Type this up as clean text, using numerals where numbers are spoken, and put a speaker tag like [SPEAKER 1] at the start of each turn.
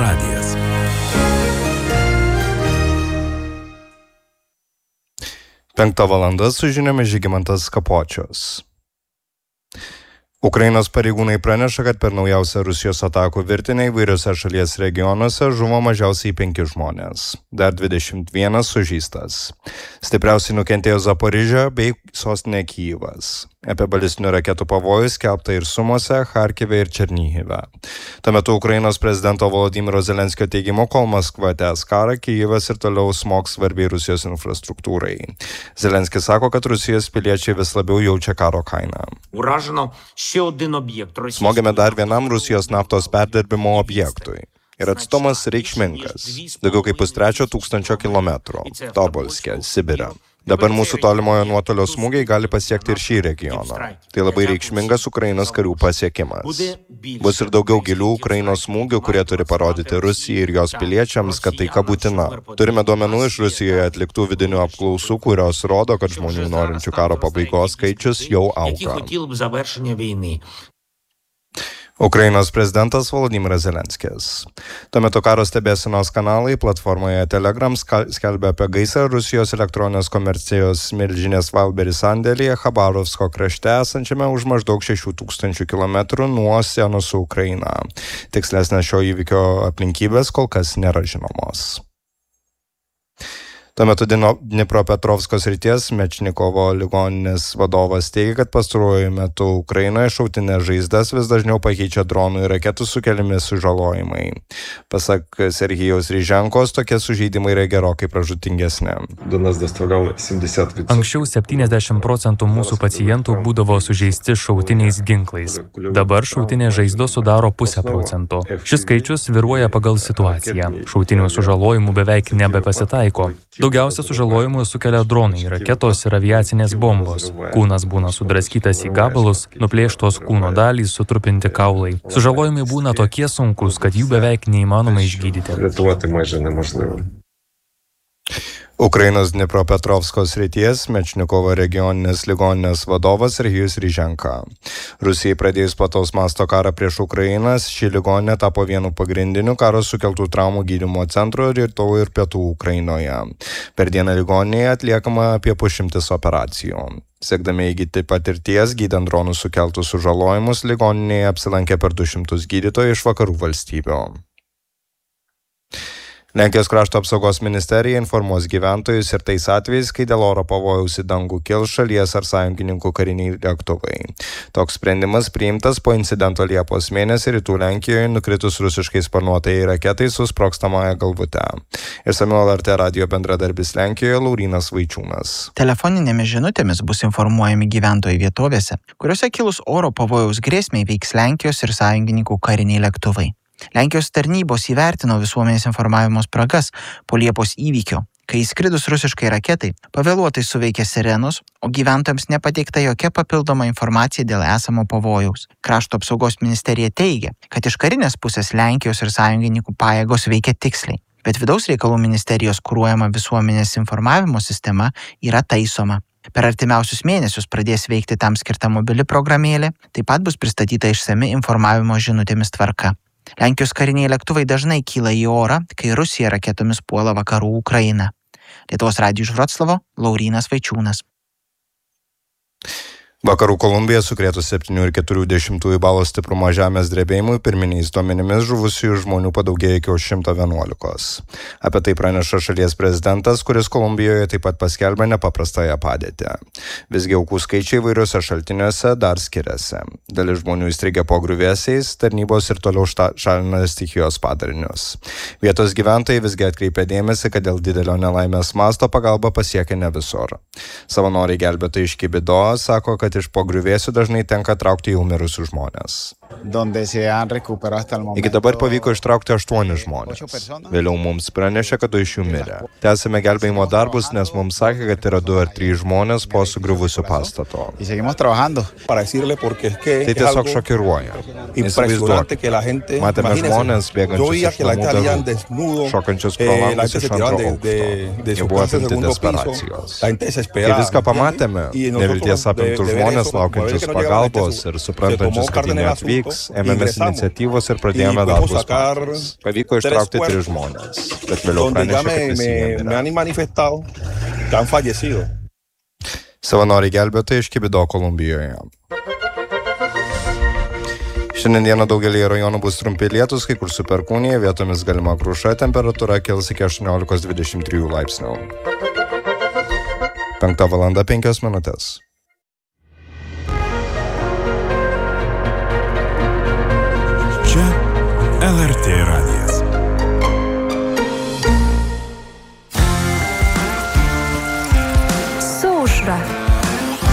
[SPEAKER 1] radijas.
[SPEAKER 2] Penktą valandą su žiniomis Žygimantas Kapočius. Ukrainos pareigūnai praneša, kad per naujausią Rusijos atakų virtinę įvairiose šalies regionuose žuvo mažiausiai 5 žmonės. Dar 21 sužeistas. Stipriausiai nukentėjo Zaporižė bei sostinė Kyjivas. Apie balistinių raketų pavojus skelbta ir Sumose, Charkive ir Černihive. Tuo metu Ukrainos prezidento Volodymyro Zelenskio teigimu, kol Maskva tęs karą, Kyjivas ir toliau smogs svarbiai Rusijos infrastruktūrai. Zelenskis sako, kad Rusijos piliečiai vis labiau jaučia karo kainą. Smogėme dar vienam Rusijos naftos perdirbimo objektui. Ir atstumas reikšmingas. Daugiau kaip 3,5 kilometrų. Tobolske, Sibire. Dabar mūsų tolimojo nuotolio smūgiai gali pasiekti ir šį regioną. Tai labai reikšmingas Ukrainos karių pasiekimas. Bus ir daugiau gilių Ukrainos smūgių, kurie turi parodyti Rusijai ir jos piliečiams, kad taika būtina. Turime duomenų iš Rusijoje atliktų vidinių apklausų, kurios rodo, kad žmonių norinčių karo pabaigos skaičius jau auga. Ukrainos prezidentas Volodymyras Zelenskis. Tuo metu karo stebėsenos kanalai platformoje Telegram skelbia apie gaisrą Rusijos elektroninės komercijos milžinės Wildberries sandėlyje Chabarovsko krašte esančiame už maždaug 6000 km nuo sienos su Ukraina. Tikslesnės šio įvykio aplinkybės kol kas nėra žinomos. Tuo metu Dnipropetrovsko srities Mečnikovo ligoninės vadovas teigia, kad pastaruoju metu Ukrainoje šautinės žaizdas vis dažniau pakeičia dronų ir raketų sukeliami sužalojimai. Pasak Serhijaus Ryženkos, tokie sužeidimai yra gerokai pražūtingesni.
[SPEAKER 3] Anksčiau 70% mūsų pacientų būdavo sužeisti šautiniais ginklais. Dabar šautinės žaizdos sudaro 0,5%. Šis skaičius svyruoja pagal situaciją. Šautinių sužalojimų beveik nebepasitaiko. Daugiausia sužalojimų sukelia dronai, raketos ir aviacinės bombos. Kūnas būna sudraskytas į gabalus, nuplėštos kūno dalys, sutrupinti kaulai. Sužalojimai būna tokie sunkus, kad jų beveik neįmanoma išgydyti.
[SPEAKER 2] Ukrainos Dnipropetrovsko srities Mečnikovo regioninės ligoninės vadovas Serhijus Ryženka. Rusijai pradėjus plataus masto karą prieš Ukrainą, ši ligoninė tapo vienu pagrindiniu karo sukeltų traumų gydymo centru rytų ir pietų Ukrainoje. Per dieną ligoninėje atliekama apie 100 operacijų. Siekdami įgyti patirties, gydant dronų sukeltus sužalojimus, ligoninėje apsilankė per 200 gydytojų iš vakarų valstybių. Lenkijos krašto apsaugos ministerija informuos gyventojus ir tais atvejais, kai dėl oro pavojaus į dangų kils šalies ar sąjungininkų kariniai lėktuvai. Toks sprendimas priimtas po incidento Liepos mėnesį rytų Lenkijoje nukritus rusiškai sparnuotai raketai su sprogstamąja galvute. Išsamiau LRT radijo bendradarbis Lenkijoje Laurynas Vaičiūnas.
[SPEAKER 4] Telefoninėmis žinutėmis bus informuojami gyventojai vietovėse, kuriuose kilus oro pavojaus grėsmei veiks Lenkijos ir sąjungininkų kariniai lėktuvai. Lenkijos tarnybos įvertino visuomenės informavimo spragas po Liepos įvykio, kai įskridus rusiškai raketai pavėluotai suveikė sirenos, o gyventojams nepateikta jokia papildoma informacija dėl esamo pavojaus. Krašto apsaugos ministerija teigia, kad iš karinės pusės Lenkijos ir sąjungininkų pajėgos veikia tiksliai, bet vidaus reikalų ministerijos kuruojama visuomenės informavimo sistema yra taisoma. Per artimiausius mėnesius pradės veikti tam skirta mobili programėlė, taip pat bus pristatyta išsami informavimo žinutėmis tvarka. Lenkijos kariniai lėktuvai dažnai kyla į orą, kai Rusija raketomis puola vakarų Ukrainą. Lietuvos radijui iš Vroclavo Laurynas Vaičiūnas.
[SPEAKER 2] Vakarų Kolumbiją sukrėtus 7,4 balo stiprumo žemės drebėjimui pirminiais duomenimis žuvusių žmonių padaugėjo iki 111. Apie tai praneša šalies prezidentas, kuris Kolumbijoje taip pat paskelbė nepaprastąją padėtį. Visgi aukų skaičiai įvairiuose šaltiniuose dar skiriasi. Dalis žmonių įstrigę po griuvėsiais, tarnybos ir toliau šalina stichijos padarinius. Vietos gyventojai visgi atkreipė dėmesį, kad dėl didelio nelaimės masto pagalba pasiekia ne visur. Savanoriai gelbėtojai iš Kibido sako, kad iš po griuvėsių dažnai tenka traukti jau mirusius žmonės. Iki dabar pavyko ištraukti 8 žmonės. Vėliau mums pranešė, kad 2 iš jų mirė. Tęsime gelbėjimo darbus, nes mums sakė, kad yra 2 ar 3 žmonės po sugriuvusiu pastato. Tai tiesiog šokiruoja. Įsivaizduokite, matėme žmonės bėgančius iš namų garų, šokančius pro langus iš antro aukšto. Jie buvo apimti desperacijos. Kai viską pamatėme, nevilties apimtų žmonių žmonės laukiančius pagalbos ir suprantančius, kad jie neatvyks, ėmėmės iniciatyvos ir pradėjome darbus patys. Pavyko ištraukti 3 žmonės, bet vėliau pranešė, kad visi jie mirė. Savanoriai gelbėtojai iš Kibido, Kolumbijoje. Šiandien dieną daugelį rajonų bus trumpi lietūs, kai kur su perkūnija, vietomis galima kruša, temperatūra kils iki 18-23 laipsnių. 5:05.
[SPEAKER 1] Čia LRT radijas.